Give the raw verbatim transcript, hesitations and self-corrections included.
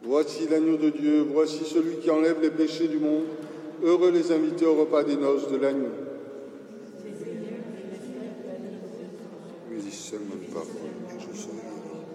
Voici l'agneau de Dieu, voici celui qui enlève les péchés du monde. Heureux les invités au repas des noces de l'agneau. Oui, dis seulement une parole, et je serai guéri.